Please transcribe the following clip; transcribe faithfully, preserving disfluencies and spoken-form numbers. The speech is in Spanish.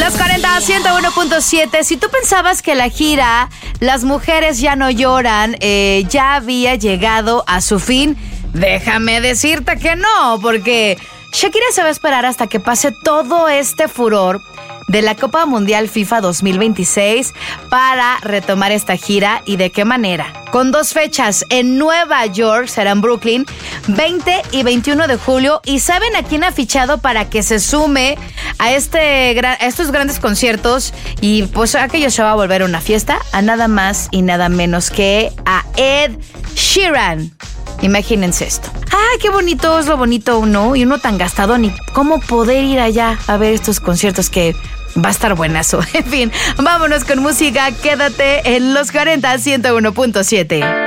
Los cuarenta, ciento uno punto siete. Si tú pensabas que la gira Las Mujeres Ya No Lloran eh, ya había llegado a su fin, déjame decirte que no, porque Shakira se va a esperar hasta que pase todo este furor de la Copa Mundial FIFA dos mil veintiséis para retomar esta gira. ¿Y de qué manera? Con dos fechas en Nueva York, será en Brooklyn, veinte y veintiuno de julio. ¿Y saben a quién ha fichado para que se sume a, este, a estos grandes conciertos? Y pues aquello se va a volver una fiesta, a nada más y nada menos que a Ed Sheeran. Imagínense esto. ¡Ay, qué bonito es lo bonito uno! Y uno tan gastado, ni cómo poder ir allá a ver estos conciertos que va a estar buenazo. En fin, vámonos con música. Quédate en Los cuarenta, ciento uno punto siete.